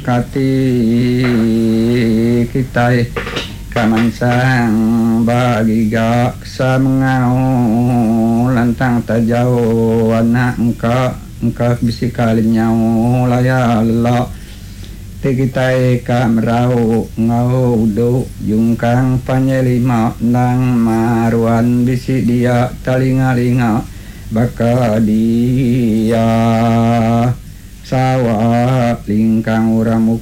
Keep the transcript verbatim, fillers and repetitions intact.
kati kita kamansang bagi gak sa mengau lantang tajau anak engka engka bisikalin nyau laya lelok te kita ka merau ngau do jungkang panyelima nang maruan bisi dia talinga-linga baka dia sawa lingkang uramu